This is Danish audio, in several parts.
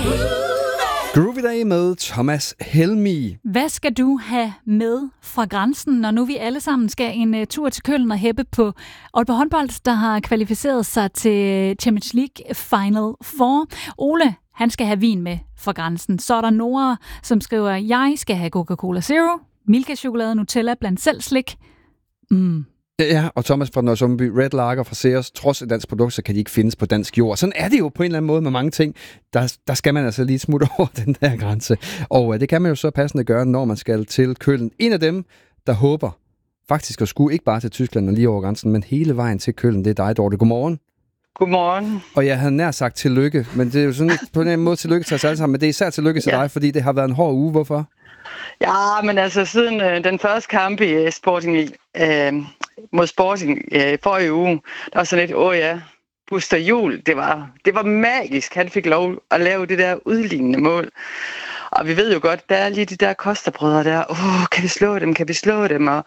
Groovy Day med Thomas Helmig. Hvad skal du have med fra grænsen, når nu vi alle sammen skal en tur til Køln og hæppe på Aalborg Håndbold, der har kvalificeret sig til Champions League Final Four? Ole, han skal have vin med fra grænsen. Så er der Nora, som skriver, jeg skal have Coca-Cola Zero, Milka-chokolade, Nutella, blandt selv slik. Ja, og Thomas fra Nørresundby, Red Lager fra Ceres, trods et dansk produkt, så kan de ikke findes på dansk jord. Sådan er det jo på en eller anden måde med mange ting. Der skal man altså lige smutte over den der grænse. Og det kan man jo så passende gøre, når man skal til Køln. En af dem, der håber faktisk at skulle ikke bare til Tyskland og lige over grænsen, men hele vejen til Køln, det er dig, Dorte. Godmorgen. Godmorgen. Og jeg havde nær sagt tillykke, men det er jo sådan på en måde tillykke til os alle sammen, men det er især tillykke til dig, fordi det har været en hård uge. Hvorfor? Ja, men altså siden den første kamp i Sporting mod Sporting forrige uge, der var sådan lidt, Buster Juhl, det var magisk. Han fik lov at lave det der udlignende mål. Og vi ved jo godt, der er lige de der Costa-brødre der. Kan vi slå dem? Og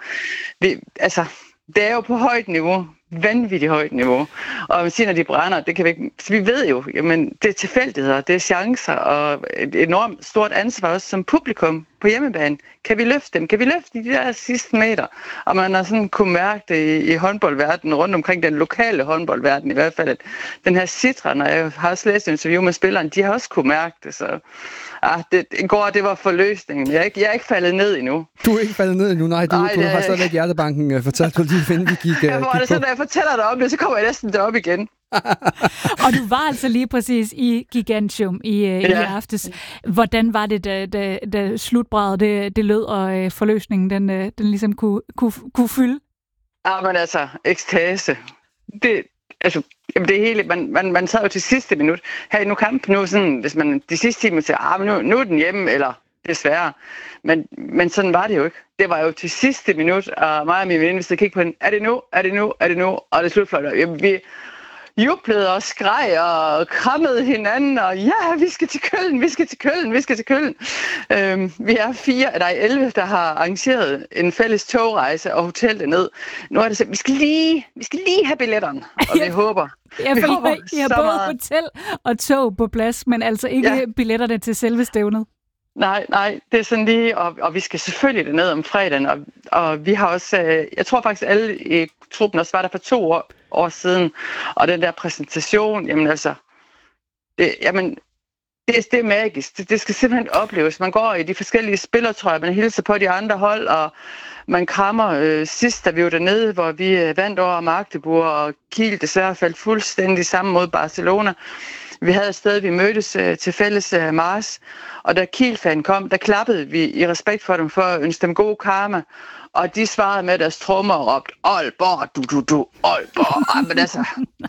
det er jo på højt niveau. Vanvittigt højt niveau. Og man siger, når de brænder, det kan vi ikke. Så vi ved jo, jamen, det er tilfældigheder, det er chancer, og et enormt stort ansvar også som publikum på hjemmebane. Kan vi løfte dem? Kan vi løfte de der sidste meter? Og man har sådan kunne mærke det i håndboldverdenen, rundt omkring den lokale håndboldverden i hvert fald, at den her citron, og jeg har også læst et interview med spilleren, de har også kunne mærke det, så i går, det var forløsningen. Jeg er ikke faldet ned endnu. Du er ikke faldet ned endnu? Nej, du har stadigvæk hjertebanken fortalt på lige inden vi gik. Jeg får det sådan, når jeg fortæller dig om det, så kommer jeg næsten derop igen. Og du var altså lige præcis i Gigantium i aftes. Hvordan var det, da slutbrædet det lød, og forløsningen den ligesom kunne fylde? Ja, men altså, ekstase. Det hele, man sad jo til sidste minut. Her i nu kamp, nu sådan, hvis man de sidste timer siger, nu er den hjemme, eller desværre. Men sådan var det jo ikke. Det var jo til sidste minut, og mig og min veninde, hvis jeg kiggede på hende, er det nu, og det slutfløjt. Jamen, vi jublede og skreg og krammede hinanden, og vi skal til Køln. Vi er 11, der har arrangeret en fælles togrejse og hotel derned. Nu er det så, vi skal lige have billetterne, og vi håber. I har både hotel og tog på plads, men altså ikke billetterne til selve stævnet. Nej, det er sådan lige, og vi skal selvfølgelig derned om fredagen, og vi har også, jeg tror faktisk alle i truppen også var der for 2 år siden, og den der præsentation, jamen altså, det er magisk, det skal simpelthen opleves. Man går i de forskellige spillertrøjer, man hilser på de andre hold, og man krammer sidst, da vi var dernede, hvor vi vandt over Magdeburg, og Kiel desværre faldt fuldstændig sammen mod Barcelona. Vi havde et sted, vi mødtes til fælles march, og da Kiel-fan kom, der klappede vi i respekt for dem for at ønske dem god karma, og de svarede med deres trommer og råbte, Aalborg, du, Aalborg. Men altså,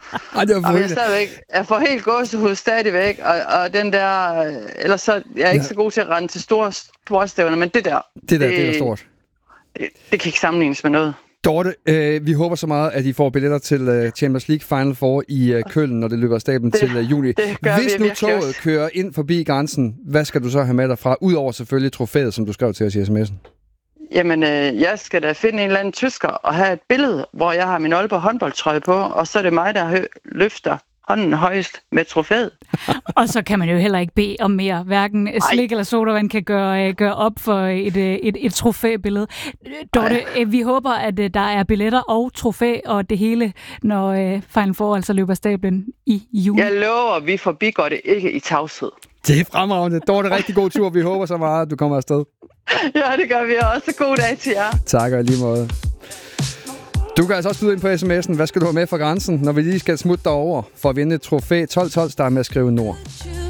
jeg får helt gåsehud stadigvæk, og den der, ellers så, jeg er ikke så god til at rende til store sportsstævner, men det er stort. Det kan ikke sammenlignes med noget. Dorte, vi håber så meget, at I får billetter til Champions League Final Four i Køln, når det løber af stablen til juni. Hvis nu toget kører ind forbi grænsen, hvad skal du så have med derfra? Udover selvfølgelig trofæet, som du skrev til os i sms'en. Jamen, jeg skal da finde en eller anden tysker og have et billede, hvor jeg har min Aalborg håndboldtrøje på, og så er det mig, der løfter hånden højst med trofæet. Og så kan man jo heller ikke bede om mere. Hverken slik eller sodavand kan gøre op for et trofæbillede. Dorte, vi håber, at der er billetter og trofæ og det hele, når Final Four altså løber stablen i juni. Jeg lover, vi forbigår det ikke i tavshed. Det er fremragende. Dorte, rigtig god tur. Vi håber så meget, at du kommer afsted. Ja, det gør vi også. God dag til jer. Tak, og i lige måde. Du kan altså også byde ind på sms'en. Hvad skal du have med fra grænsen, når vi lige skal smutte derover for at vinde et trofæ? 1212 starter med at skrive Nord.